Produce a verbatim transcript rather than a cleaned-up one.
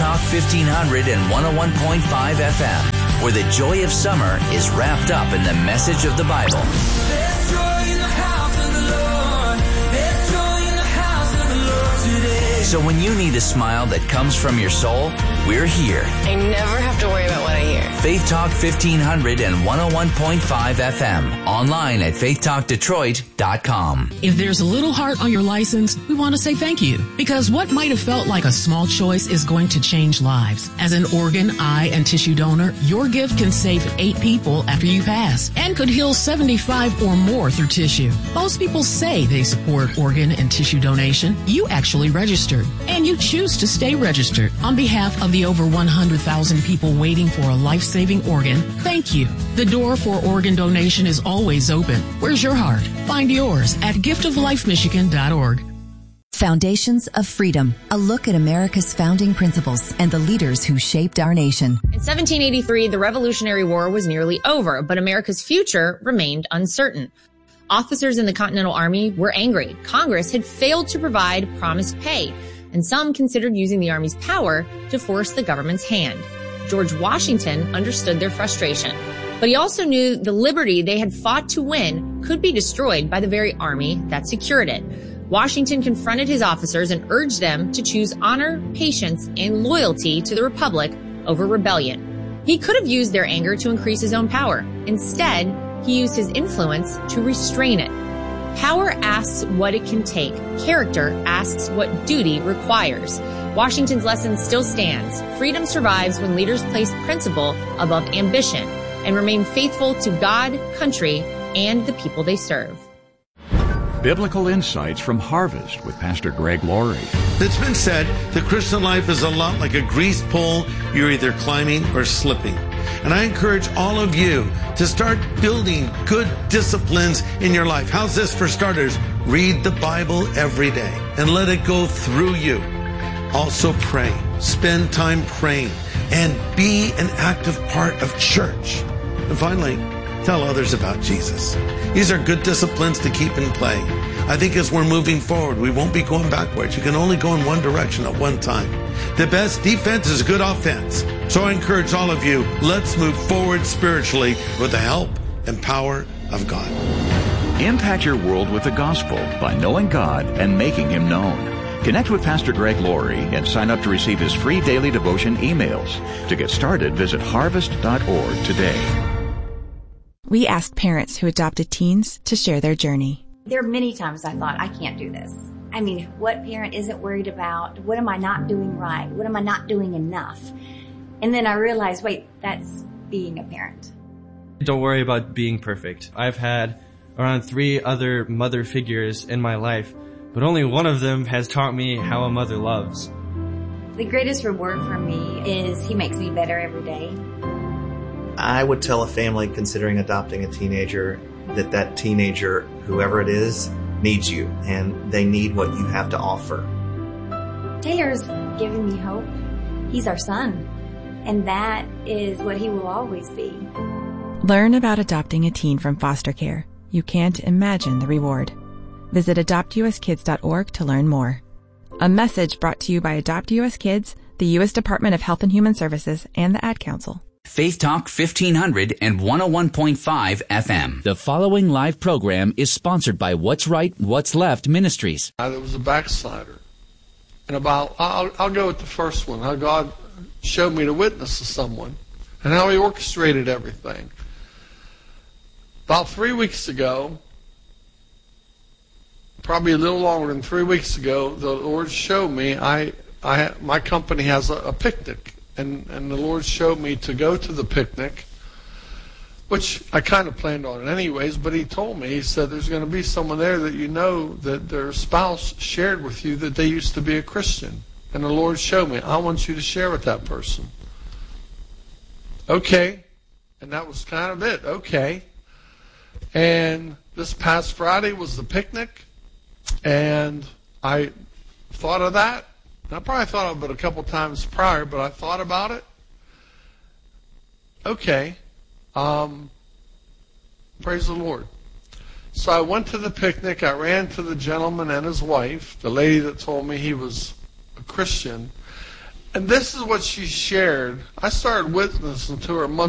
Talk fifteen hundred and one oh one point five F M, where the joy of summer is wrapped up in the message of the Bible. There's joy in the house of the Lord. There's joy in the house of the Lord today. So when you need a smile that comes from your soul, we're here. I never have to worry about what I hear. Faith Talk fifteen hundred and one oh one point five F M. Online at faith talk detroit dot com. If there's a little heart on your license, we want to say thank you. Because what might have felt like a small choice is going to change lives. As an organ, eye, and tissue donor, your gift can save eight people after you pass and could heal seventy-five or more through tissue. Most people say they support organ and tissue donation. You actually registered, and you choose to stay registered. On behalf of the over one hundred thousand people waiting for a life-saving organ, thank you. The door for organ donation is always open. Where's your heart? Find yours at gift of life michigan dot org. Foundations of Freedom, a look at America's founding principles and the leaders who shaped our nation. In seventeen eighty-three, the Revolutionary War was nearly over, but America's future remained uncertain. Officers in the Continental Army were angry. Congress had failed to provide promised pay, and some considered using the Army's power to force the government's hand. George Washington understood their frustration, but he also knew the liberty they had fought to win could be destroyed by the very army that secured it. Washington confronted his officers and urged them to choose honor, patience, and loyalty to the Republic over rebellion. He could have used their anger to increase his own power. Instead, he used his influence to restrain it. Power asks what it can take. Character asks what duty requires. Washington's lesson still stands. Freedom survives when leaders place principle above ambition and remain faithful to God, country, and the people they serve. Biblical Insights from Harvest with Pastor Greg Laurie. It's been said the Christian life is a lot like a greased pole. You're either climbing or slipping. And I encourage all of you to start building good disciplines in your life. How's this for starters? Read the Bible every day and let it go through you. Also pray. Spend time praying and be an active part of church. And finally, tell others about Jesus. These are good disciplines to keep in play. I think as we're moving forward, we won't be going backwards. You can only go in one direction at one time. The best defense is good offense. So I encourage all of you, let's move forward spiritually with the help and power of God. Impact your world with the gospel by knowing God and making Him known. Connect with Pastor Greg Laurie and sign up to receive his free daily devotion emails. To get started, visit harvest dot org today. We asked parents who adopted teens to share their journey. There are many times I thought, I can't do this. I mean, what parent isn't worried about, what am I not doing right? What am I not doing enough? And then I realized, wait, that's being a parent. Don't worry about being perfect. I've had around three other mother figures in my life, but only one of them has taught me how a mother loves. The greatest reward for me is he makes me better every day. I would tell a family considering adopting a teenager that that teenager, whoever it is, needs you, and they need what you have to offer. Taylor's given me hope. He's our son, and that is what he will always be. Learn about adopting a teen from foster care. You can't imagine the reward. Visit adopt u s kids dot org to learn more. A message brought to you by Adopt U S Kids, the U S Department of Health and Human Services, and the Ad Council. Faith Talk fifteen hundred and one oh one point five F M. The following live program is sponsored by What's Right, What's Left Ministries. I was a backslider. And about, I'll, I'll go with the first one, how God showed me to witness to someone and how He orchestrated everything. About three weeks ago, probably a little longer than three weeks ago, the Lord showed me, I, I, my company has a, a picnic. And, and the Lord showed me to go to the picnic, which I kind of planned on it anyways, but He told me, He said, there's going to be someone there that you know that their spouse shared with you that they used to be a Christian. And the Lord showed me, I want you to share with that person. Okay. And that was kind of it. Okay. And this past Friday was the picnic, and I thought of that. I probably thought of it a couple times prior, but I thought about it. Okay. Um, praise the Lord. So I went to the picnic. I ran to the gentleman and his wife, the lady that told me he was a Christian. And this is what she shared. I started witnessing to her a month